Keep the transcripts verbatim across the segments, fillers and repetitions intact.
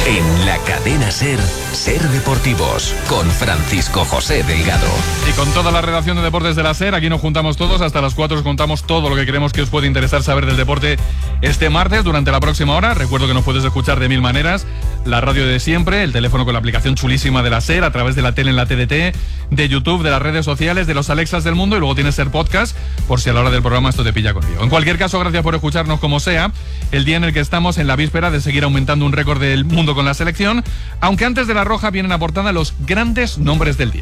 En la cadena SER, SER Deportivos, con Francisco José Delgado. Y con toda la redacción de deportes de la SER, aquí nos juntamos todos, hasta las cuatro os contamos todo lo que creemos que os puede interesar saber del deporte este martes durante la próxima hora. Recuerdo que nos puedes escuchar de mil maneras, la radio de siempre, el teléfono con la aplicación chulísima de la SER, a través de la tele en la T D T, de YouTube, de las redes sociales, de los Alexas del mundo, y luego tienes SER Podcast, por si a la hora del programa esto te pilla con lío. En cualquier caso, gracias por escucharnos como sea, el día en el que estamos en la víspera de seguir aumentando un récord del mundo con la selección, aunque antes de la roja vienen a portada los grandes nombres del día.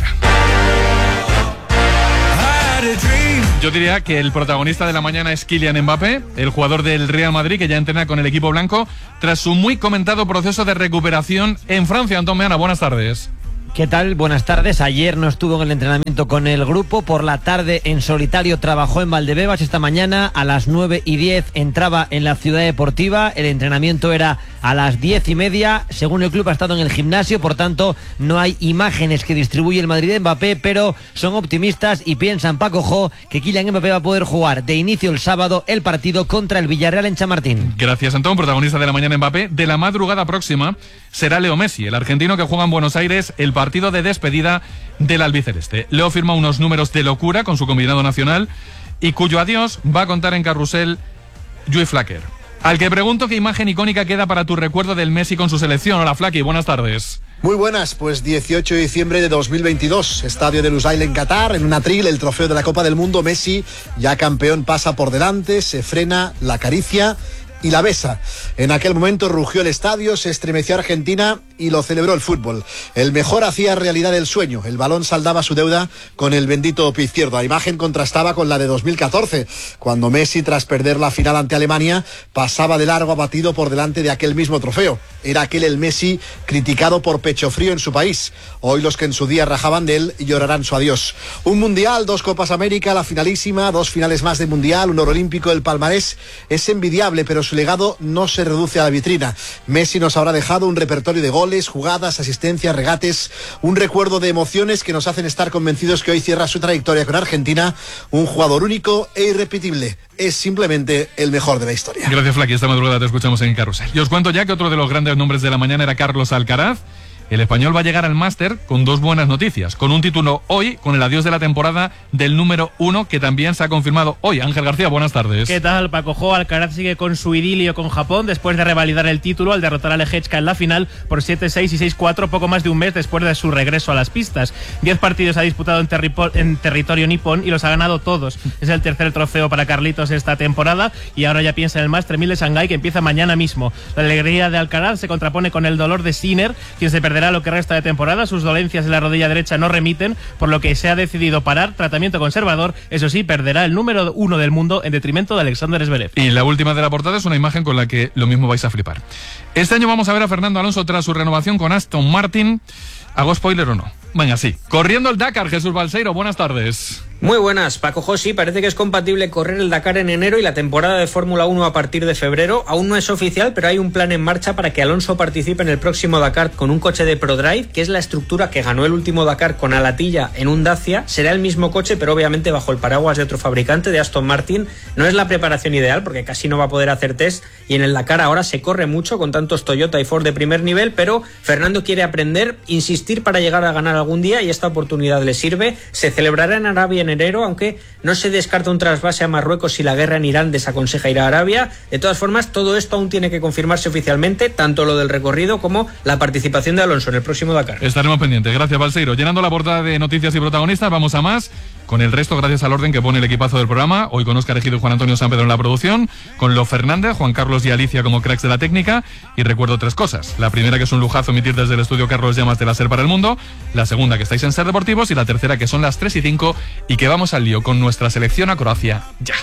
Yo diría que el protagonista de la mañana es Kylian Mbappé, el jugador del Real Madrid que ya entrena con el equipo blanco tras su muy comentado proceso de recuperación en Francia. Antón Meana, buenas tardes. ¿Qué tal? Buenas tardes. Ayer no estuvo en el entrenamiento con el grupo. Por la tarde en solitario trabajó en Valdebebas. Esta mañana a las nueve y diez entraba en la Ciudad Deportiva. El entrenamiento era a las diez y media. Según el club ha estado en el gimnasio. Por tanto, no hay imágenes que distribuye el Madrid de Mbappé, pero son optimistas y piensan, Paco Jo, que Kylian Mbappé va a poder jugar de inicio el sábado el partido contra el Villarreal en Chamartín. Gracias, Antón. Protagonista de la mañana Mbappé. De la madrugada próxima será Leo Messi, el argentino que juega en Buenos Aires el partido de despedida del albiceleste. Leo firma unos números de locura con su combinado nacional y cuyo adiós va a contar en carrusel Joey Flacker, al que pregunto qué imagen icónica queda para tu recuerdo del Messi con su selección. Hola, Flaky, buenas tardes. Muy buenas, pues dieciocho de diciembre de dos mil veintidós, estadio de Lusail en Qatar, en un atril, el trofeo de la Copa del Mundo. Messi, ya campeón, pasa por delante, se frena, la acaricia y la besa. En aquel momento rugió el estadio, se estremeció Argentina y lo celebró el fútbol. El mejor hacía realidad el sueño. El balón saldaba su deuda con el bendito pie izquierdo. La imagen contrastaba con la de dos mil catorce, cuando Messi, tras perder la final ante Alemania, pasaba de largo abatido por delante de aquel mismo trofeo. Era aquel el Messi criticado por pecho frío en su país. Hoy los que en su día rajaban de él llorarán su adiós. Un mundial, dos Copas América, la finalísima, dos finales más de mundial, un oro olímpico. El palmarés es envidiable, pero su legado no se reduce a la vitrina. Messi nos habrá dejado un repertorio de goles, jugadas, asistencias, regates, un recuerdo de emociones que nos hacen estar convencidos que hoy cierra su trayectoria con Argentina, un jugador único e irrepetible. Es simplemente el mejor de la historia. Gracias, Flaky. Esta madrugada te escuchamos en Carrusel. Y os cuento ya que otro de los grandes nombres de la mañana era Carlos Alcaraz. El español va a llegar al máster con dos buenas noticias, con un título hoy, con el adiós de la temporada del número uno, que también se ha confirmado hoy. Ángel García, buenas tardes. ¿Qué tal, Paco Jo? Alcaraz sigue con su idilio con Japón después de revalidar el título al derrotar a Leječka en la final por siete seis y seis cuatro, poco más de un mes después de su regreso a las pistas. Diez partidos ha disputado en, terripo- en territorio nipón y los ha ganado todos. Es el tercer trofeo para Carlitos esta temporada y ahora ya piensa en el Master mil de Shanghái, que empieza mañana mismo. La alegría de Alcaraz se contrapone con el dolor de Sinner, quien se perderá lo que resta de temporada. Sus dolencias en la rodilla derecha no remiten, por lo que se ha decidido parar, tratamiento conservador. Eso sí, perderá el número uno del mundo en detrimento de Alexander Zverev. Y la última de la portada es una imagen con la que lo mismo vais a flipar. Este año vamos a ver a Fernando Alonso tras su renovación con Aston Martin. ¿Hago spoiler o no? Venga, sí. Corriendo el Dakar, Jesús Balseiro, buenas tardes. Muy buenas, Paco José. Parece que es compatible correr el Dakar en enero y la temporada de Fórmula uno a partir de febrero. Aún no es oficial, pero hay un plan en marcha para que Alonso participe en el próximo Dakar con un coche de ProDrive, que es la estructura que ganó el último Dakar con Alatilla en un Dacia. Será el mismo coche, pero obviamente bajo el paraguas de otro fabricante, de Aston Martin. No es la preparación ideal, porque casi no va a poder hacer test, y en el Dakar ahora se corre mucho con tantos Toyota y Ford de primer nivel, pero Fernando quiere aprender, insistir para llegar a ganar algún día, y esta oportunidad le sirve. Se celebrará en Arabia en enero, aunque no se descarta un trasvase a Marruecos si la guerra en Irán desaconseja ir a Arabia. De todas formas, todo esto aún tiene que confirmarse oficialmente, tanto lo del recorrido como la participación de Alonso en el próximo Dakar. Estaremos pendientes. Gracias, Balseiro. Llenando la portada de noticias y protagonistas, vamos a más. Con el resto, gracias al orden que pone el equipazo del programa. Hoy con Óscar Ejido y Juan Antonio San Pedro en la producción. Con Lo Fernández, Juan Carlos y Alicia como cracks de la técnica. Y recuerdo tres cosas. La primera, que es un lujazo emitir desde el estudio Carlos Llamas de la SER para el mundo. La segunda, que estáis en SER Deportivos. Y la tercera, que son las tres y cinco y que vamos al lío con nuestra selección a Croacia ya.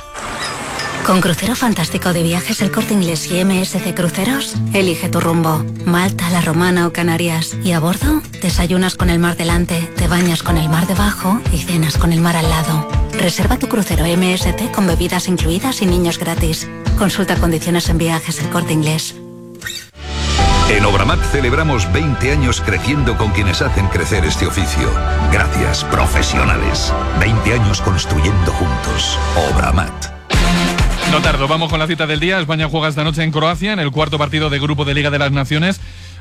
Con Crucero Fantástico de Viajes El Corte Inglés y M S C Cruceros, elige tu rumbo. Malta, La Romana o Canarias. Y a bordo, desayunas con el mar delante, te bañas con el mar debajo y cenas con el mar al lado. Reserva tu crucero M S C con bebidas incluidas y niños gratis. Consulta condiciones en Viajes El Corte Inglés. En Obramat celebramos veinte años creciendo con quienes hacen crecer este oficio. Gracias, profesionales. veinte años construyendo juntos. Obramat. No tardo, vamos con la cita del día. España juega esta noche en Croacia, en el cuarto partido de Grupo de Liga de las Naciones,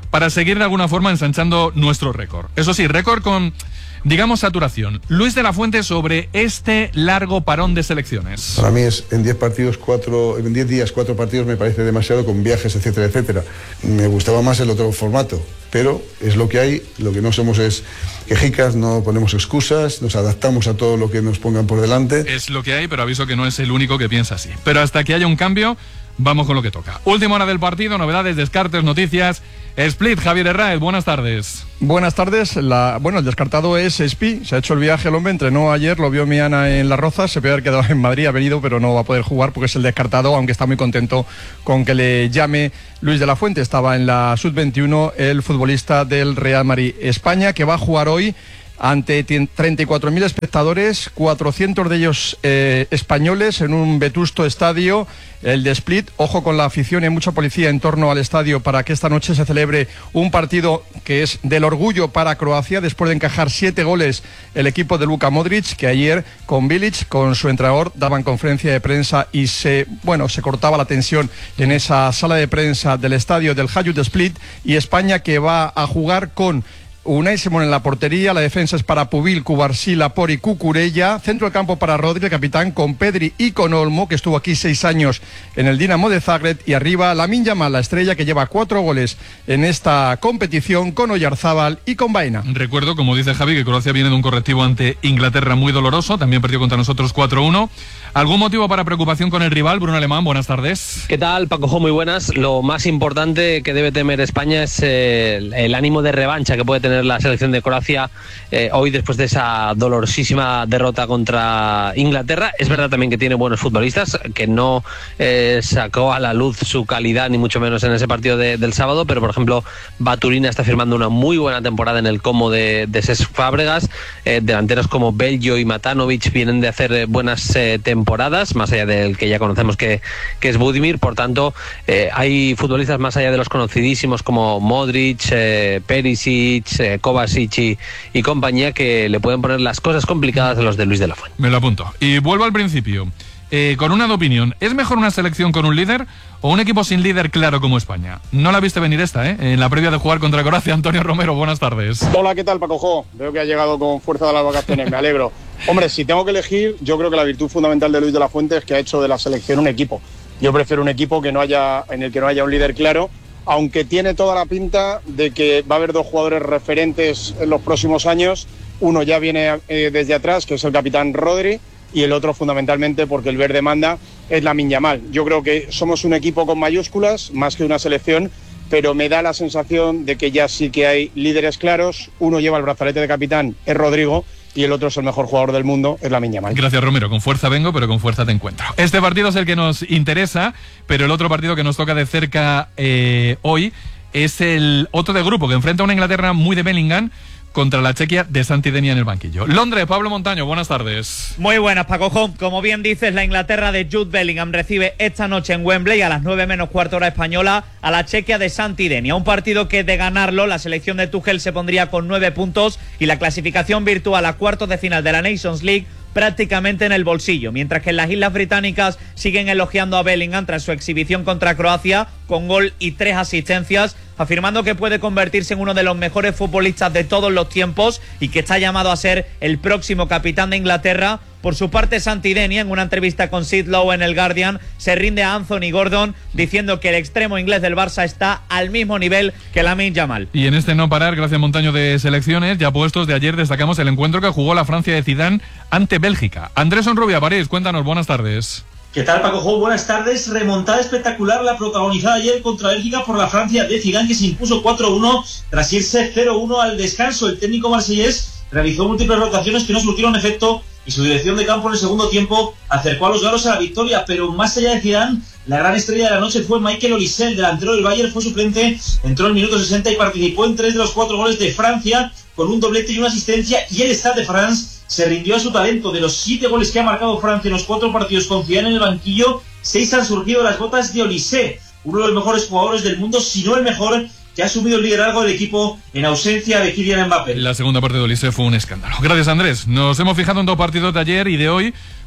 para seguir de alguna forma ensanchando nuestro récord. Eso sí, récord con, digamos, saturación. Luis de la Fuente sobre este largo parón de selecciones. Para mí es en diez partidos, cuatro, en diez días, cuatro partidos me parece demasiado, con viajes, etcétera, etcétera. Me gustaba más el otro formato, pero es lo que hay. Lo que no somos es quejicas, no ponemos excusas, nos adaptamos a todo lo que nos pongan por delante. Es lo que hay, pero aviso que no es el único que piensa así. Pero hasta que haya un cambio, vamos con lo que toca. Última hora del partido, novedades, descartes, noticias. Split, Javier Herráez, buenas tardes. Buenas tardes. La, bueno, el descartado es Espi. Se ha hecho el viaje el hombre, entrenó ayer, lo vio Miana en Las Rozas, se puede haber quedado en Madrid, ha venido, pero no va a poder jugar porque es el descartado, aunque está muy contento con que le llame Luis de la Fuente. Estaba en la sub veintiuno el futbolista del Real Madrid España, que va a jugar hoy ante treinta y cuatro mil espectadores, cuatrocientos de ellos eh, españoles, en un vetusto estadio, el de Split. Ojo con la afición, hay mucha policía en torno al estadio para que esta noche se celebre un partido que es del orgullo para Croacia, después de encajar siete goles el equipo de Luka Modric, que ayer con Bilic, con su entrenador, daban conferencia de prensa y se, bueno, se cortaba la tensión en esa sala de prensa del estadio del Hajduk Split. Y España, que va a jugar con Unai Simón en la portería, la defensa es para Pubil, Cubarsí, Laport y Cucurella, centro del campo para Rodri, el capitán, con Pedri y con Olmo, que estuvo aquí seis años en el Dinamo de Zagreb, y arriba Lamine Yamal, la estrella, que lleva cuatro goles en esta competición, con Oyarzábal y con Baena. Recuerdo, como dice Javi, que Croacia viene de un correctivo ante Inglaterra muy doloroso, también perdió contra nosotros cuatro uno. ¿Algún motivo para preocupación con el rival? Bruno Alemán, buenas tardes. ¿Qué tal, Paco? Muy buenas. Lo más importante que debe temer España es eh, el, el ánimo de revancha que puede tener la selección de Croacia eh, hoy, después de esa dolorosísima derrota contra Inglaterra. Es verdad también que tiene buenos futbolistas, que no eh, sacó a la luz su calidad, ni mucho menos en ese partido de, del sábado, pero por ejemplo Baturina está firmando una muy buena temporada en el Como de, de Cesc Fábregas. Eh, delanteros como Belgio y Matanovic vienen de hacer buenas eh, temporadas temporadas, más allá del que ya conocemos que, que es Budimir. Por tanto, eh, hay futbolistas más allá de los conocidísimos como Modric, eh, Perisic, eh, Kovacic y, y compañía, que le pueden poner las cosas complicadas a los de Luis de la Fuente. Me lo apunto. Y vuelvo al principio. Eh, con una de opinión, ¿es mejor una selección con un líder o un equipo sin líder claro como España? No la viste venir esta, ¿eh? En la previa de jugar contra Croacia. Antonio Romero, buenas tardes. Hola, ¿qué tal, Paco? Veo que ha llegado con fuerza de las vacaciones, me alegro. Hombre, si tengo que elegir, yo creo que la virtud fundamental de Luis de la Fuente es que ha hecho de la selección un equipo. Yo prefiero un equipo que no haya, en el que no haya un líder claro, aunque tiene toda la pinta de que va a haber dos jugadores referentes en los próximos años. Uno ya viene eh, desde atrás, que es el capitán Rodri, y el otro fundamentalmente, porque el verde manda, es Lamine Yamal. Yo creo que somos un equipo con mayúsculas, más que una selección, pero me da la sensación de que ya sí que hay líderes claros. Uno lleva el brazalete de capitán, es Rodrigo, y el otro es el mejor jugador del mundo, es Lamine Yamal. Gracias, Romero. Con fuerza vengo, pero con fuerza te encuentro. Este partido es el que nos interesa, pero el otro partido que nos toca de cerca eh, hoy es el otro de grupo, que enfrenta a una Inglaterra muy de Bellingham contra la Chequia de Santi Denia en el banquillo. Londres, Pablo Montaño, buenas tardes. Muy buenas, Paco. Como bien dices, la Inglaterra de Jude Bellingham recibe esta noche en Wembley a las nueve menos cuarto hora española a la Chequia de Santi Denia. Un partido que, de ganarlo, la selección de Tuchel se pondría con nueve puntos y la clasificación virtual a cuartos de final de la Nations League prácticamente en el bolsillo, mientras que en las Islas Británicas siguen elogiando a Bellingham tras su exhibición contra Croacia con gol y tres asistencias, afirmando que puede convertirse en uno de los mejores futbolistas de todos los tiempos y que está llamado a ser el próximo capitán de Inglaterra. Por su parte, Santi Denia, en una entrevista con Sid Lowe en el Guardian, se rinde a Anthony Gordon diciendo que el extremo inglés del Barça está al mismo nivel que Lamine Yamal. Y en este no parar, gracias Montaño, de selecciones ya puestos de ayer, destacamos el encuentro que jugó la Francia de Zidane ante Bélgica. Andrés Onrubia, París, cuéntanos, buenas tardes. ¿Qué tal, Paco Jo? Buenas tardes. Remontada espectacular la protagonizada ayer contra Bélgica por la Francia de Zidane, que se impuso cuatro uno tras irse cero uno al descanso. El técnico marsellés realizó múltiples rotaciones que no surtieron efecto y su dirección de campo en el segundo tiempo acercó a los galos a la victoria, pero más allá de Zidane, la gran estrella de la noche fue Michael Olise, el delantero del Bayern, fue suplente, entró en el minuto sesenta y participó en tres de los cuatro goles de Francia con un doblete y una asistencia, y el Stade de France se rindió a su talento. De los siete goles que ha marcado Francia en los cuatro partidos con Zidane en el banquillo, seis han surgido de las botas de Olise, uno de los mejores jugadores del mundo, si no el mejor, que ha asumido el liderazgo del equipo en ausencia de Kylian Mbappé. La segunda parte de Olise fue un escándalo. Gracias, Andrés. Nos hemos fijado en dos partidos de ayer y de hoy,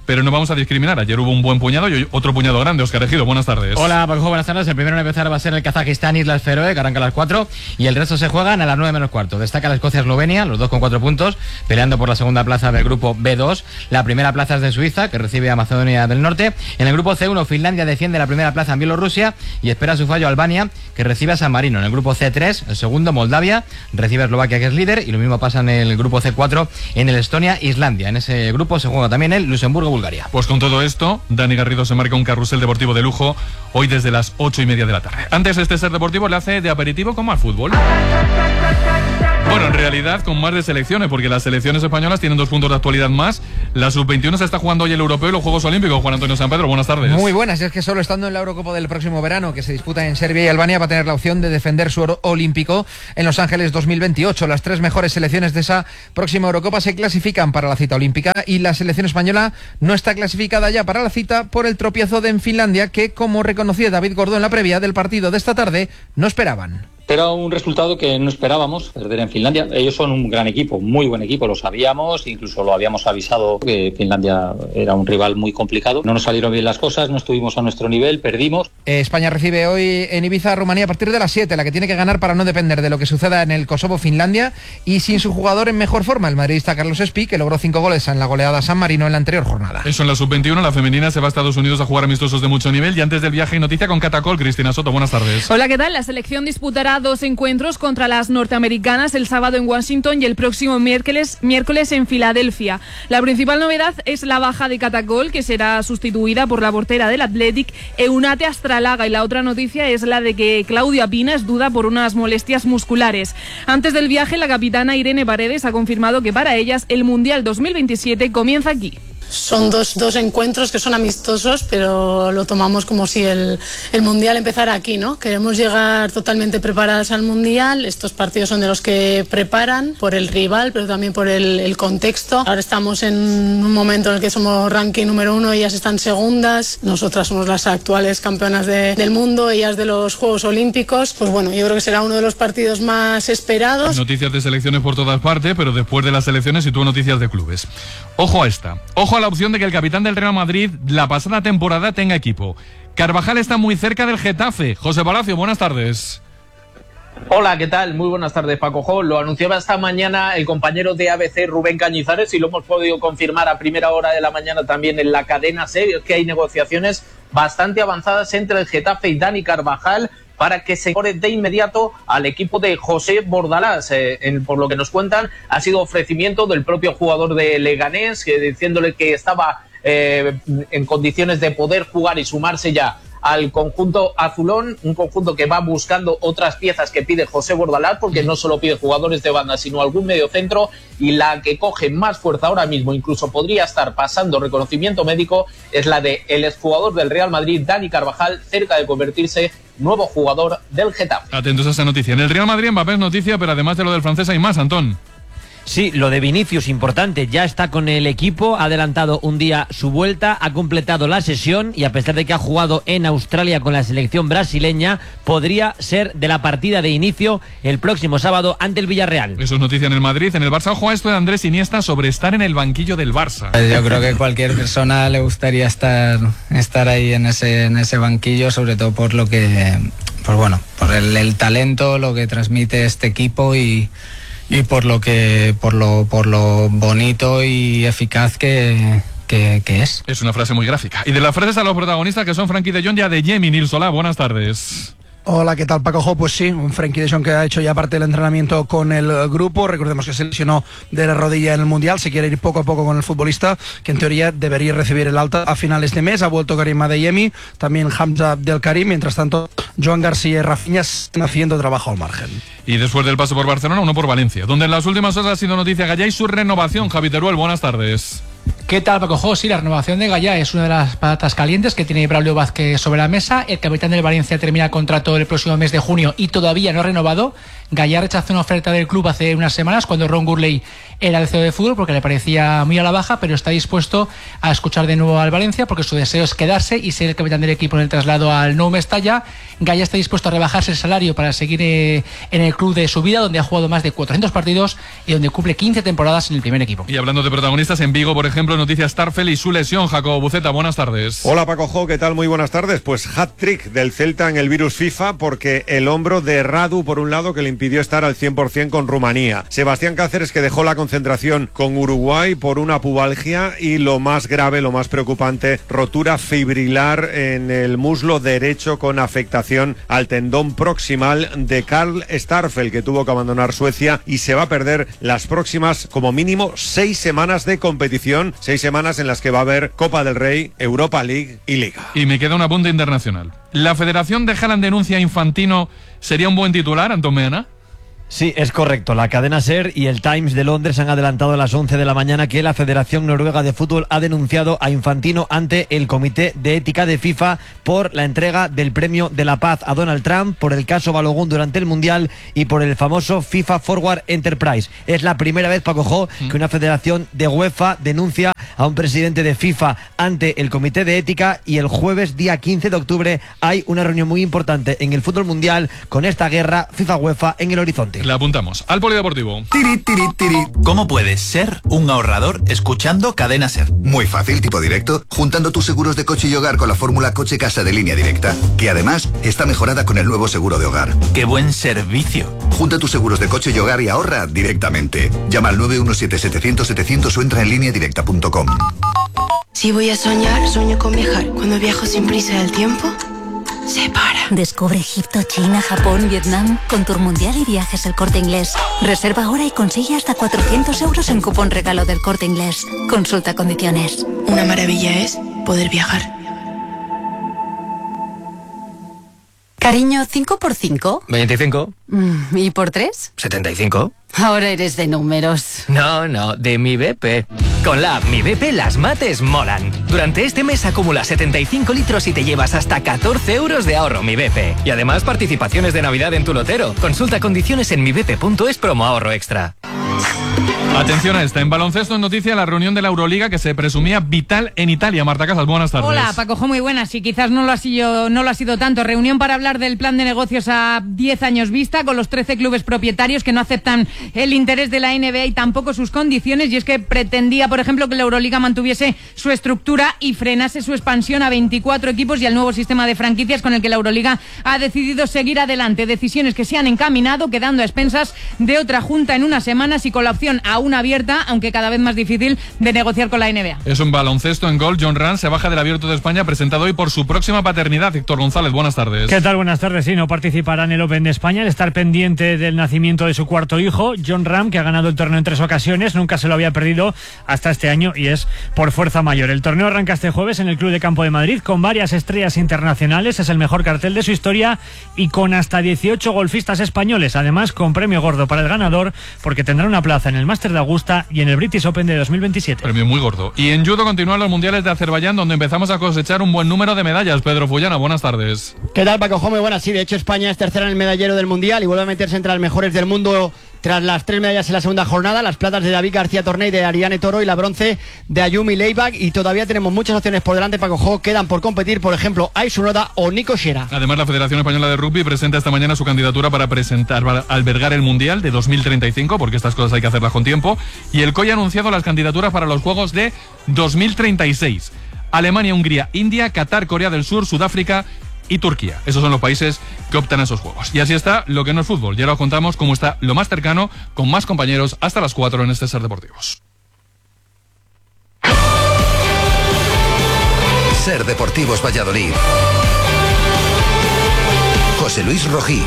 pero no vamos a discriminar. Ayer hubo un buen puñado y hoy otro puñado grande. Óscar Ejido, buenas tardes. Hola, Paco, buenas tardes. El primero en empezar va a ser el Kazajistán Islas Feroe, que arranca a las cuatro, y el resto se juegan a las nueve menos cuarto. Destaca la Escocia-Eslovenia, los dos con cuatro puntos, peleando por la segunda plaza del grupo B dos. La primera plaza es de Suiza, que recibe a Macedonia del Norte. En el grupo C uno, Finlandia defiende la primera plaza en Bielorrusia y espera su fallo Albania, que recibe a San Marino. En el grupo C tres, el segundo, Moldavia, recibe a Eslovaquia, que es líder, y lo mismo pasa en el grupo C cuatro, en el Estonia-Islandia. En ese grupo se juega también el Luxemburgo-Bulgaria. Pues con todo esto, Dani Garrido se marca un carrusel deportivo de lujo hoy desde las ocho y media de la tarde. Antes este Ser Deportivo le hace de aperitivo como al fútbol. Bueno, en realidad con más de selecciones, porque las selecciones españolas tienen dos puntos de actualidad más. La sub veintiuno se está jugando hoy el Europeo y los Juegos Olímpicos. Juan Antonio San Pedro, buenas tardes. Muy buenas, y es que solo estando en la Eurocopa del próximo verano, que se disputa en Serbia y Albania, va a tener la opción de defender su oro olímpico en Los Ángeles dos mil veintiocho. Las tres mejores selecciones de esa próxima Eurocopa se clasifican para la cita olímpica, y la selección española no está clasificada ya para la cita por el tropiezo de en Finlandia, que, como reconocía David Gordó en la previa del partido de esta tarde, no esperaban. Era un resultado que no esperábamos, perder en Finlandia. Ellos son un gran equipo, muy buen equipo, lo sabíamos, incluso lo habíamos avisado que Finlandia era un rival muy complicado. No nos salieron bien las cosas, no estuvimos a nuestro nivel, perdimos. España recibe hoy en Ibiza a Rumanía a partir de las siete, la que tiene que ganar para no depender de lo que suceda en el Kosovo-Finlandia, y sin su jugador en mejor forma, el madridista Carlos Espí, que logró cinco goles en la goleada a San Marino en la anterior jornada. Eso en la sub veintiuno, la femenina se va a Estados Unidos a jugar amistosos de mucho nivel, y antes del viaje hay noticia con Catacol. Cristina Soto, buenas tardes. Hola, ¿qué tal? La selección disputará dos encuentros contra las norteamericanas el sábado en Washington y el próximo miércoles, miércoles en Filadelfia. La principal novedad es la baja de Catacol, que será sustituida por la portera del Athletic, Eunate Astralaga, y la otra noticia es la de que Claudia Pina es duda por unas molestias musculares. Antes del viaje, la capitana Irene Paredes ha confirmado que para ellas el Mundial dos mil veintisiete comienza aquí. Son dos, dos encuentros que son amistosos, pero lo tomamos como si el, el Mundial empezara aquí, ¿no? Queremos llegar totalmente preparadas al Mundial. Estos partidos son de los que preparan por el rival, pero también por el, el contexto. Ahora estamos en un momento en el que somos ranking número uno, ellas están segundas. Nosotras somos las actuales campeonas de, del mundo, ellas de los Juegos Olímpicos. Pues bueno, yo creo que será uno de los partidos más esperados. Noticias de selecciones por todas partes, pero después de las selecciones y tuvo noticias de clubes. Ojo a esta. Ojo a la opción de que el capitán del Real Madrid la pasada temporada tenga equipo. Carvajal está muy cerca del Getafe. José Palacio, buenas tardes. Hola, ¿qué tal? Muy buenas tardes, Paco Jo. Lo anunciaba esta mañana el compañero de A B C, Rubén Cañizares, y lo hemos podido confirmar a primera hora de la mañana también en la cadena SER, que hay negociaciones bastante avanzadas entre el Getafe y Dani Carvajal para que se incorpore de inmediato al equipo de José Bordalás. Eh, en, por lo que nos cuentan, ha sido ofrecimiento del propio jugador de Leganés, que, diciéndole que estaba eh, en condiciones de poder jugar y sumarse ya al conjunto azulón, un conjunto que va buscando otras piezas que pide José Bordalás, porque no solo pide jugadores de banda, sino algún mediocentro, y la que coge más fuerza ahora mismo, incluso podría estar pasando reconocimiento médico, es la de el exjugador del Real Madrid, Dani Carvajal, cerca de convertirse nuevo jugador del Getafe. Atentos a esta noticia. En el Real Madrid, Mbappé es noticia, pero además de lo del francés hay más, Antón. Sí, lo de Vinicius, importante, ya está con el equipo, ha adelantado un día su vuelta, ha completado la sesión y a pesar de que ha jugado en Australia con la selección brasileña, podría ser de la partida de inicio el próximo sábado ante el Villarreal. Eso es noticia en el Madrid. En el Barça, ojo a esto de Andrés Iniesta sobre estar en el banquillo del Barça. Yo creo que cualquier persona le gustaría estar, estar ahí en ese, en ese banquillo, sobre todo por lo que, pues bueno, por el, el talento, lo que transmite este equipo y y por lo que por lo por lo bonito y eficaz que, que, que es. Es una frase muy gráfica. Y de las frases a los protagonistas, que son Frankie de Jong y Adeyemi. Nil Solá, buenas tardes. Hola, ¿qué tal, Paco Jo? Pues sí, un Frenkie de Jong que ha hecho ya parte del entrenamiento con el grupo. Recordemos que se lesionó de la rodilla en el Mundial, se quiere ir poco a poco con el futbolista, que en teoría debería recibir el alta a finales de mes. Ha vuelto Karim Adeyemi, también Hamza Abdelkarim. Mientras tanto, Joan García y Rafinha están haciendo trabajo al margen. Y después del paso por Barcelona, uno por Valencia, donde en las últimas horas ha sido noticia Gallá y su renovación. Javi Teruel, buenas tardes. ¿Qué tal, Paco Jo? Sí, la renovación de Gallá es una de las patatas calientes que tiene Braulio Vázquez sobre la mesa. El capitán del Valencia termina el contrato el próximo mes de junio y todavía no ha renovado. Gallá rechazó una oferta del club hace unas semanas cuando Ron Gurley era el C E O de fútbol porque le parecía muy a la baja, pero está dispuesto a escuchar de nuevo al Valencia porque su deseo es quedarse y ser el capitán del equipo en el traslado al Nou Mestalla. Gallá está dispuesto a rebajarse el salario para seguir eh, en el club de su vida, donde ha jugado más de cuatrocientos partidos y donde cumple quince temporadas en el primer equipo. Y hablando de protagonistas, en Vigo, por ejemplo, noticias Starfel y su lesión. Jacobo Buceta, buenas tardes. Hola Paco Jo, ¿qué tal? Muy buenas tardes. Pues hat-trick del Celta en el virus FIFA porque el hombro de Radu, por un lado, que le impidió estar al cien por ciento con Rumanía. Sebastián Cáceres, que dejó la concentración con Uruguay por una pubalgia y lo más grave, lo más preocupante, rotura fibrilar en el muslo derecho con afectación al tendón proximal de Karl Starfel, que tuvo que abandonar Suecia y se va a perder las próximas, como mínimo, seis semanas de competición, seis semanas en las que va a haber Copa del Rey, Europa League y Liga. Y me queda un apunte internacional. ¿La Federación de Haaland denuncia a Infantino sería un buen titular, Antón Meana? Sí, es correcto. La cadena SER y el Times de Londres han adelantado a las once de la mañana que la Federación Noruega de Fútbol ha denunciado a Infantino ante el Comité de Ética de FIFA por la entrega del Premio de la Paz a Donald Trump, por el caso Balogun durante el Mundial y por el famoso FIFA Forward Enterprise. Es la primera vez, Paco Jo, que una federación de UEFA denuncia a un presidente de FIFA ante el Comité de Ética, y el jueves, día quince de octubre, hay una reunión muy importante en el fútbol mundial con esta guerra FIFA-UEFA en el horizonte. La apuntamos al polideportivo. Tiri, tiri, tiri. ¿Cómo puedes ser un ahorrador escuchando Cadena SER? Muy fácil, tipo directo, juntando tus seguros de coche y hogar con la fórmula Coche Casa de Línea Directa, que además está mejorada con el nuevo seguro de hogar. ¡Qué buen servicio! Junta tus seguros de coche y hogar y ahorra directamente. Llama al nueve uno siete setecientos setecientos o entra en línea directa punto com. Si voy a soñar, sueño con viajar. Cuando viajo sin prisa del tiempo, se para. Descubre Egipto, China, Japón, Vietnam con Tour Mundial y Viajes El Corte Inglés. Reserva ahora y consigue hasta cuatrocientos euros en cupón regalo del Corte Inglés. Consulta condiciones. Una maravilla es poder viajar. Cariño, ¿cinco por cinco? veinticinco. ¿Y por tres? setenta y cinco. Ahora eres de números. No, no, de Mi B P. Con la app Mi B P las mates molan. Durante este mes acumula setenta y cinco litros y te llevas hasta catorce euros de ahorro Mi B P. Y además participaciones de Navidad en tu lotero. Consulta condiciones en mibp punto es promo ahorro extra. Atención a esta. En baloncesto, en noticia, la reunión de la Euroliga que se presumía vital en Italia. Marta Casas, buenas tardes. Hola, Paco Jo, muy buenas. Y quizás no lo ha sido, no lo ha sido tanto. Reunión para hablar del plan de negocios a diez años vista con los trece clubes propietarios que no aceptan el interés de la N B A y tampoco sus condiciones. Y es que pretendía, por ejemplo, que la Euroliga mantuviese su estructura y frenase su expansión a veinticuatro equipos y al nuevo sistema de franquicias con el que la Euroliga ha decidido seguir adelante. Decisiones que se han encaminado, quedando a expensas de otra junta en unas semanas y con la opción aún abierta, aunque cada vez más difícil, de negociar con la N B A. Es un baloncesto en gol. John Rand se baja del Abierto de España, presentado hoy por su próxima paternidad. Héctor González, buenas tardes. ¿Qué tal? Buenas tardes. Sí, no participará en el Open de España al estar pendiente del nacimiento de su cuarto hijo, John Ram, que ha ganado el torneo en tres ocasiones, nunca se lo había perdido hasta este año y es por fuerza mayor. El torneo arranca este jueves en el Club de Campo de Madrid con varias estrellas internacionales, es el mejor cartel de su historia y con hasta dieciocho golfistas españoles, además con premio gordo para el ganador porque tendrá una plaza en el Máster de Augusta y en el British Open de dos mil veintisiete. Premio muy gordo. Y en judo continúan los mundiales de Azerbaiyán, donde empezamos a cosechar un buen número de medallas. Pedro Fullana, buenas tardes. ¿Qué tal, Paco Jo? Muy buenas. Sí, de hecho España es tercera en el medallero del mundial y vuelve a meterse entre las mejores del mundo tras las tres medallas en la segunda jornada, las platas de David García Torney, de Ariane Toro y la bronce de Ayumi Leibach, y todavía tenemos muchas opciones por delante, Paco Jo. Quedan por competir, por ejemplo, Aisu Noda o Nico Shera. Además, la Federación Española de Rugby presenta esta mañana su candidatura para presentar, para albergar el Mundial de dos mil treinta y cinco, porque estas cosas hay que hacerlas con tiempo, y el C O I ha anunciado las candidaturas para los Juegos de dos mil treinta y seis. Alemania, Hungría, India, Qatar, Corea del Sur, Sudáfrica y Turquía. Esos son los países que optan a esos juegos. Y así está lo que no es fútbol. Ya lo contamos cómo está lo más cercano, con más compañeros, hasta las cuatro en este Ser Deportivos. Ser Deportivos Valladolid. José Luis Rojí.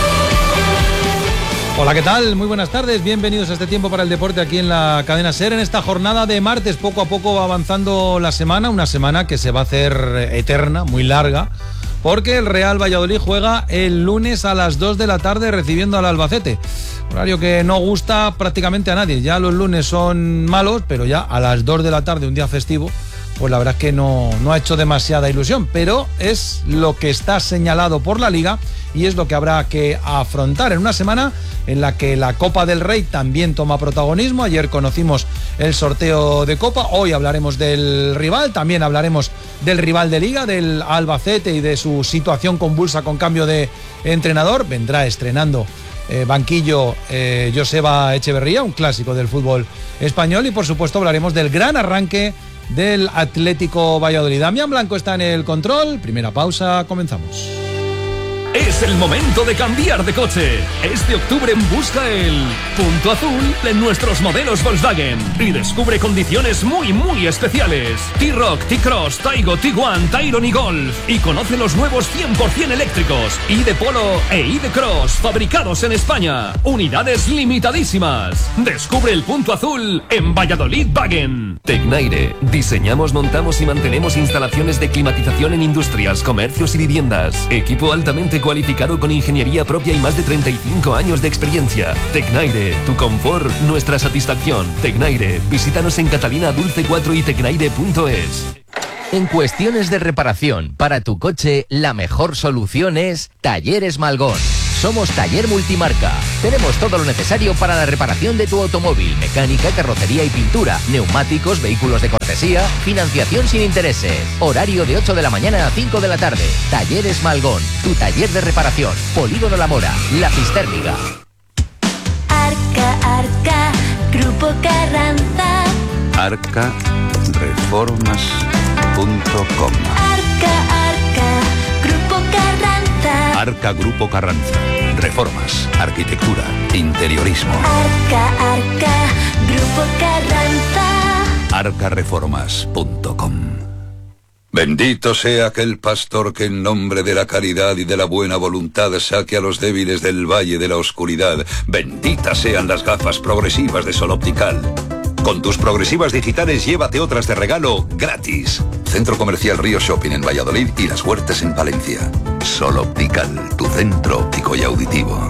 Hola, ¿qué tal? Muy buenas tardes, bienvenidos a este tiempo para el deporte aquí en la cadena SER. En esta jornada de martes, poco a poco va avanzando la semana, una semana que se va a hacer eterna, muy larga, porque el Real Valladolid juega el lunes a las dos de la tarde recibiendo al Albacete. Horario que no gusta prácticamente a nadie, ya los lunes son malos, pero ya a las dos de la tarde, un día festivo, pues la verdad es que no, no ha hecho demasiada ilusión, pero es lo que está señalado por la Liga y es lo que habrá que afrontar en una semana en la que la Copa del Rey también toma protagonismo. Ayer conocimos el sorteo de Copa, hoy hablaremos del rival, también hablaremos del rival de Liga, del Albacete y de su situación convulsa con cambio de entrenador. Vendrá estrenando eh, banquillo eh, Joseba Echeverría, un clásico del fútbol español, y por supuesto hablaremos del gran arranque del Atlético Valladolid. Damián Blanco está en el control. Primera pausa, comenzamos. Es el momento de cambiar de coche. Este octubre busca el punto azul de nuestros modelos Volkswagen y descubre condiciones muy muy especiales. T-Roc, T-Cross, Taigo, Tiguan, Tyron y Golf. Y conoce los nuevos cien por ciento eléctricos i-D Polo e i-D Cross, fabricados en España. Unidades limitadísimas. Descubre el punto azul en Valladolid Wagen. Tecnaire. Diseñamos, montamos y mantenemos instalaciones de climatización en industrias, comercios y viviendas. Equipo altamente cualificado con ingeniería propia y más de treinta y cinco años de experiencia. Tecnaire, tu confort, nuestra satisfacción. Tecnaire, visítanos en Catalina Dulce cuatro y tecnaire punto es. En cuestiones de reparación para tu coche, la mejor solución es Talleres Malgón. Somos taller multimarca. Tenemos todo lo necesario para la reparación de tu automóvil, mecánica, carrocería y pintura, neumáticos, vehículos de cortesía, financiación sin intereses. Horario de ocho de la mañana a cinco de la tarde. Talleres Malgón, tu taller de reparación. Polígono La Mora, La Cisterniga. Arca, Arca, Grupo Carranza. arca reformas punto com. Arca, Arca, Grupo Carranza. Arca Grupo Carranza. Reformas, arquitectura, interiorismo. Arca, Arca, Grupo Carranza. arca reformas punto com. Bendito sea aquel pastor que en nombre de la caridad y de la buena voluntad saque a los débiles del valle de la oscuridad. Benditas sean las gafas progresivas de Sol Optical. Con tus progresivas digitales llévate otras de regalo gratis. Centro Comercial Río Shopping en Valladolid y Las Huertas en Palencia. Sol Optical, tu centro óptico y auditivo.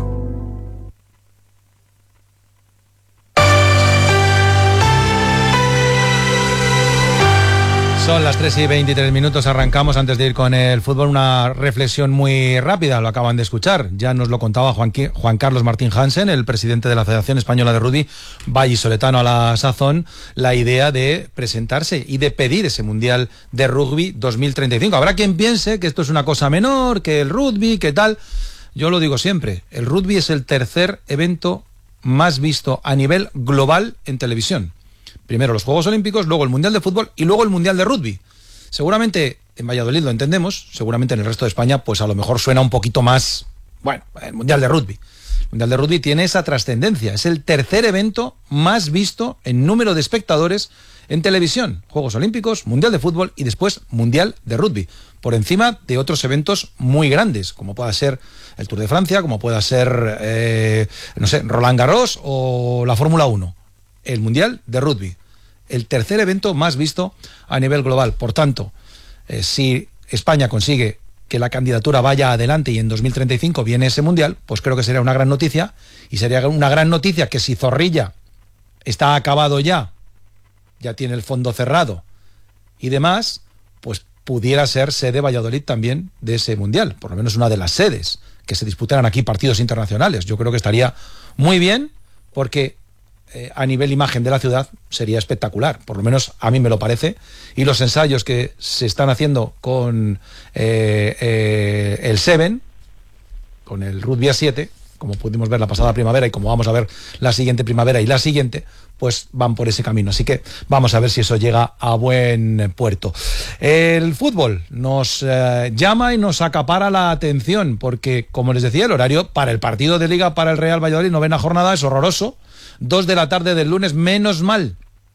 Son las tres y veintitrés minutos, arrancamos. Antes de ir con el fútbol, una reflexión muy rápida, lo acaban de escuchar. Ya nos lo contaba Juan, Juan Carlos Martín Hansen, el presidente de la Federación Española de Rugby, vallisoletano a la sazón, la idea de presentarse y de pedir ese Mundial de Rugby dos mil treinta y cinco. Habrá quien piense que esto es una cosa menor, que el rugby, que tal. Yo lo digo siempre, el rugby es el tercer evento más visto a nivel global en televisión. Primero los Juegos Olímpicos, luego el Mundial de Fútbol y luego el Mundial de Rugby. Seguramente en Valladolid lo entendemos, seguramente en el resto de España pues a lo mejor suena un poquito más, bueno, el Mundial de Rugby. El Mundial de Rugby tiene esa trascendencia, es el tercer evento más visto en número de espectadores en televisión. Juegos Olímpicos, Mundial de Fútbol y después Mundial de Rugby, por encima de otros eventos muy grandes, como pueda ser el Tour de Francia, como pueda ser, eh, no sé, Roland Garros o la Fórmula uno. El Mundial de Rugby, el tercer evento más visto a nivel global. Por tanto, eh, si España consigue que la candidatura vaya adelante y en dos mil treinta y cinco viene ese Mundial, pues creo que sería una gran noticia, y sería una gran noticia que si Zorrilla está acabado ya, ya tiene el fondo cerrado y demás, pues pudiera ser sede Valladolid también de ese Mundial, por lo menos una de las sedes, que se disputaran aquí partidos internacionales. Yo creo que estaría muy bien, porque Eh, a nivel imagen de la ciudad sería espectacular, por lo menos a mí me lo parece, y los ensayos que se están haciendo con eh, eh, el Seven, con el Rugby A siete, como pudimos ver la pasada primavera y como vamos a ver la siguiente primavera y la siguiente, pues van por ese camino, así que vamos a ver si eso llega a buen puerto. El fútbol nos eh, llama y nos acapara la atención, porque como les decía, el horario para el partido de Liga para el Real Valladolid, novena jornada, es horroroso. Dos de la tarde del lunes, menos mal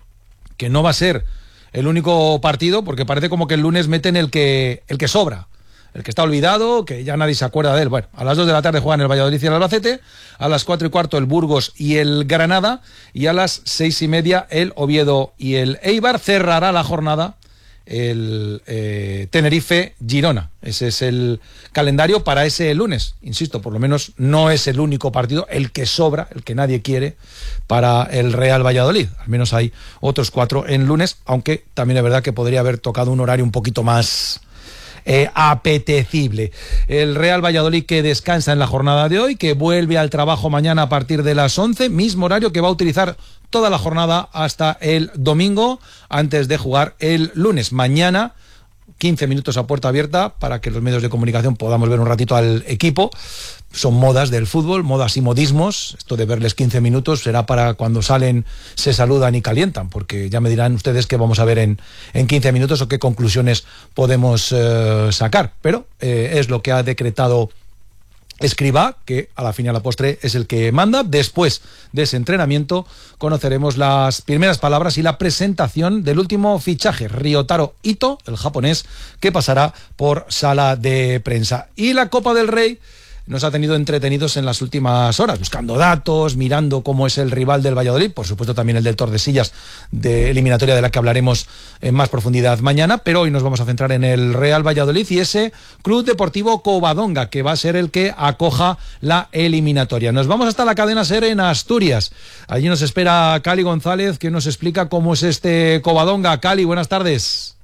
que no va a ser el único partido, porque parece como que el lunes meten el que, el que sobra, el que está olvidado, que ya nadie se acuerda de él. Bueno, a las dos de la tarde juegan el Valladolid y el Albacete, a las cuatro y cuarto el Burgos y el Granada, y a las seis y media el Oviedo y el Eibar. Cerrará la jornada el eh, Tenerife-Girona. Ese es el calendario para ese lunes. Insisto, por lo menos no es el único partido, el que sobra, el que nadie quiere para el Real Valladolid. Al menos hay otros cuatro en lunes, aunque también es verdad que podría haber tocado un horario un poquito más eh, apetecible. El Real Valladolid que descansa en la jornada de hoy, que vuelve al trabajo mañana a partir de las once, mismo horario que va a utilizar toda la jornada hasta el domingo, antes de jugar el lunes. Mañana, quince minutos a puerta abierta para que los medios de comunicación podamos ver un ratito al equipo. Son modas del fútbol, modas y modismos. Esto de verles quince minutos será para cuando salen, se saludan y calientan, porque ya me dirán ustedes qué vamos a ver en, en quince minutos o qué conclusiones podemos eh, sacar. Pero eh, es lo que ha decretado Escribá, que a la fin y a la postre es el que manda. Después de ese entrenamiento conoceremos las primeras palabras y la presentación del último fichaje, Ryotaro Ito, el japonés, que pasará por sala de prensa. Y la Copa del Rey nos ha tenido entretenidos en las últimas horas, buscando datos, mirando cómo es el rival del Valladolid, por supuesto también el del Tordesillas, de eliminatoria de la que hablaremos en más profundidad mañana, pero hoy nos vamos a centrar en el Real Valladolid y ese Club Deportivo Covadonga, que va a ser el que acoja la eliminatoria. Nos vamos hasta la cadena SER en Asturias. Allí nos espera Cali González, que nos explica cómo es este Covadonga. Cali, buenas tardes.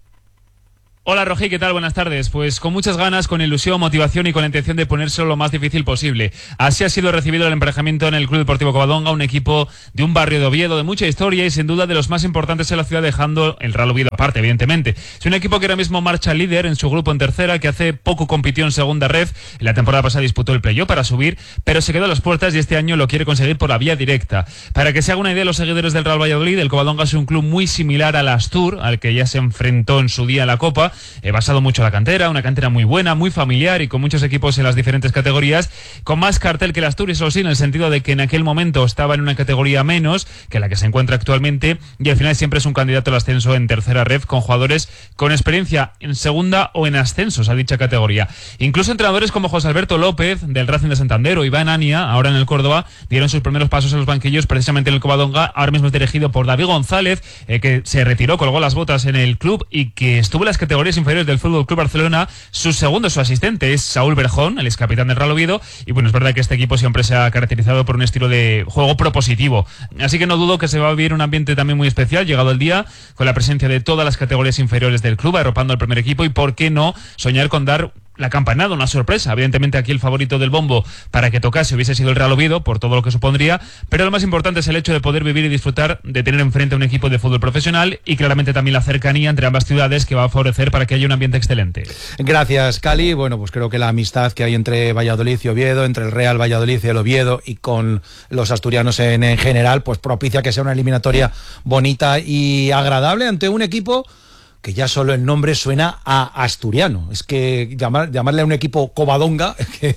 Hola Rogi, ¿qué tal? Buenas tardes. Pues con muchas ganas, con ilusión, motivación y con la intención de ponérselo lo más difícil posible. Así ha sido recibido el emparejamiento en el Club Deportivo Covadonga, un equipo de un barrio de Oviedo de mucha historia y sin duda de los más importantes en la ciudad, dejando el Real Oviedo aparte, evidentemente. Es un equipo que ahora mismo marcha líder en su grupo en tercera, que hace poco compitió en segunda ref. En la temporada pasada disputó el playoff para subir, pero se quedó a las puertas y este año lo quiere conseguir por la vía directa. Para que se haga una idea, los seguidores del Real Valladolid, el Covadonga es un club muy similar al Astur, al que ya se enfrentó en su día en la Copa, eh, basado mucho la cantera, una cantera muy buena, muy familiar y con muchos equipos en las diferentes categorías, con más cartel que el Asturias, o sí, en el sentido de que en aquel momento estaba en una categoría menos que la que se encuentra actualmente y al final siempre es un candidato al ascenso en tercera ref, con jugadores con experiencia en segunda o en ascensos a dicha categoría. Incluso entrenadores como José Alberto López del Racing de Santander o Iván Ania, ahora en el Córdoba, dieron sus primeros pasos en los banquillos precisamente en el Covadonga. Ahora mismo es dirigido por David González, eh, que se retiró, colgó las botas en el club y que estuvo en las categorías inferiores del fútbol Club Barcelona. Su segundo, su asistente, es Saúl Berjón, el ex capitán del Real Oviedo, y bueno, es verdad que este equipo siempre se ha caracterizado por un estilo de juego propositivo, así que no dudo que se va a vivir un ambiente también muy especial, llegado el día, con la presencia de todas las categorías inferiores del club, arropando al primer equipo, y por qué no soñar con dar la campanada, una sorpresa. Evidentemente aquí el favorito del bombo para que tocase hubiese sido el Real Oviedo, por todo lo que supondría, pero lo más importante es el hecho de poder vivir y disfrutar de tener enfrente a un equipo de fútbol profesional y claramente también la cercanía entre ambas ciudades, que va a favorecer para que haya un ambiente excelente. Gracias, Cali. Bueno, pues creo que la amistad que hay entre Valladolid y Oviedo, entre el Real Valladolid y el Oviedo y con los asturianos en, en general, pues propicia que sea una eliminatoria bonita y agradable ante un equipo que ya solo el nombre suena a asturiano. Es que llamar, llamarle a un equipo Covadonga, que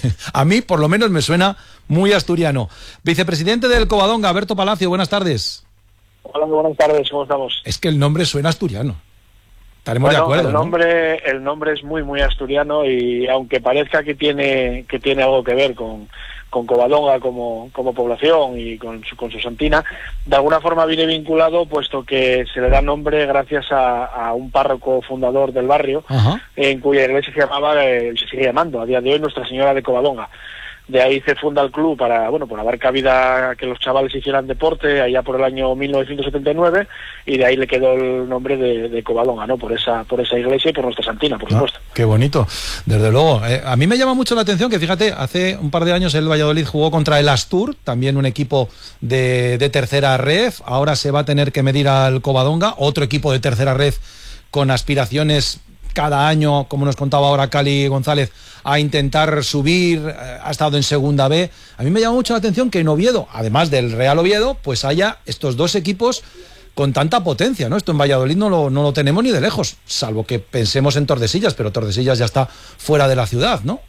a mí por lo menos me suena muy asturiano. Vicepresidente del Covadonga, Alberto Palacio, buenas tardes. Hola, buenas tardes, ¿cómo estamos? Es que el nombre suena asturiano. Estaremos bueno, de acuerdo, el nombre, ¿no? El nombre es muy, muy asturiano y aunque parezca que tiene, que tiene algo que ver con, con Covadonga como, como población y con su, con su santina, de alguna forma viene vinculado, puesto que se le da nombre gracias a, a un párroco fundador del barrio, Ajá. en cuya iglesia se llamaba, eh, se sigue llamando a día de hoy Nuestra Señora de Covadonga. De ahí se funda el club para, bueno, para dar cabida a que los chavales hicieran deporte allá por el año mil novecientos setenta y nueve, y de ahí le quedó el nombre de, de Covadonga, ¿no? Por esa, por esa iglesia y por nuestra santina, por supuesto. Ah, qué bonito, desde luego. Eh, a mí me llama mucho la atención que, fíjate, hace un par de años el Valladolid jugó contra el Astur, también un equipo de, de tercera ref. Ahora se va a tener que medir al Covadonga, otro equipo de tercera ref con aspiraciones cada año, como nos contaba ahora Cali González, a intentar subir, ha estado en segunda B. A mí me llama mucho la atención que en Oviedo, además del Real Oviedo, pues haya estos dos equipos con tanta potencia, ¿no? Esto en Valladolid no lo, no lo tenemos ni de lejos, salvo que pensemos en Tordesillas, pero Tordesillas ya está fuera de la ciudad, ¿no?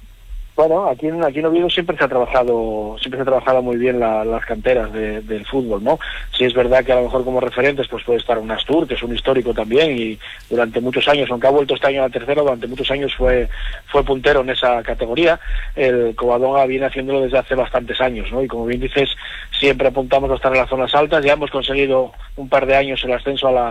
Bueno, aquí en, aquí en Oviedo siempre se ha trabajado siempre se ha trabajado muy bien la, las canteras de, del fútbol, ¿no? Sí es verdad que a lo mejor como referentes pues puede estar un Astur, que es un histórico también, y durante muchos años, aunque ha vuelto este año a la tercera, durante muchos años fue fue puntero en esa categoría. El Covadonga viene haciéndolo desde hace bastantes años, ¿no? Y como bien dices, siempre apuntamos a estar en las zonas altas. Ya hemos conseguido un par de años el ascenso a la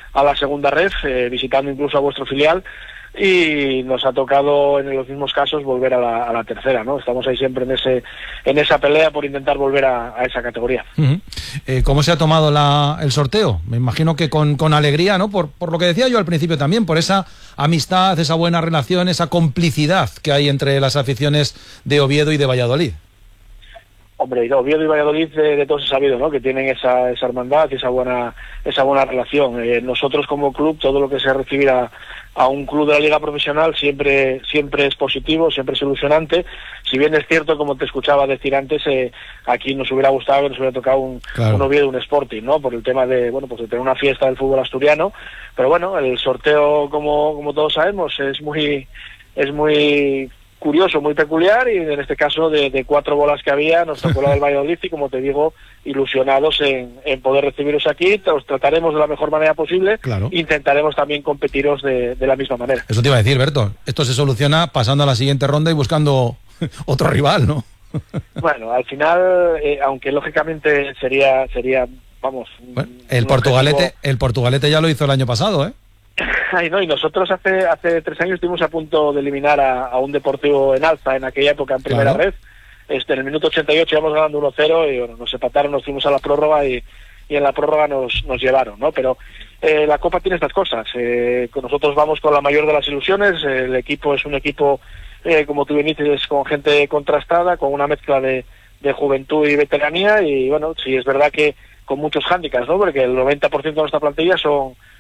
a la segunda red, eh, visitando incluso a vuestro filial, y nos ha tocado en los mismos casos volver a la, a la tercera, ¿no? Estamos ahí siempre en ese en esa pelea por intentar volver a, a esa categoría. Uh-huh. eh, ¿Cómo se ha tomado la, el sorteo? Me imagino que con, con alegría, ¿no? Por, por lo que decía yo al principio también, por esa amistad, esa buena relación, esa complicidad que hay entre las aficiones de Oviedo y de Valladolid. Hombre, Oviedo y Valladolid de, de todos he sabido, ¿no? Que tienen esa, esa hermandad y esa buena esa buena relación. Eh, nosotros como club, todo lo que sea recibir a, a un club de la liga profesional siempre siempre es positivo, siempre es ilusionante. Si bien es cierto, como te escuchaba decir antes, eh, aquí nos hubiera gustado que nos hubiera tocado un, claro. un Oviedo, un Sporting, ¿no? Por el tema de, bueno, pues de tener una fiesta del fútbol asturiano. Pero bueno, el sorteo, como como todos sabemos, es muy es muy curioso, muy peculiar, y en este caso de, de cuatro bolas que había nos tocó la del Valladolid, y como te digo, ilusionados en, en poder recibiros aquí. Os trataremos de la mejor manera posible, claro. Intentaremos también competiros de, de la misma manera. Eso te iba a decir, Berto, esto se soluciona pasando a la siguiente ronda y buscando otro rival, ¿no? Bueno, al final, eh, aunque lógicamente sería, sería vamos... Bueno, el Portugalete objetivo... el Portugalete ya lo hizo el año pasado, ¿eh? Ay, no, y nosotros hace hace tres años estuvimos a punto de eliminar a, a un Deportivo en alza en aquella época en primera claro. red. Este, en el minuto ochenta y ocho íbamos ganando uno cero y bueno, nos empataron, nos fuimos a la prórroga y, y en la prórroga nos, nos llevaron, ¿no? Pero eh, la Copa tiene estas cosas. Eh, con nosotros vamos con la mayor de las ilusiones. El equipo es un equipo, eh, como tú bien dices, con gente contrastada, con una mezcla de, de juventud y veteranía, y bueno, sí es verdad que con muchos hándicaps, ¿no? Porque el noventa por ciento de nuestra plantilla son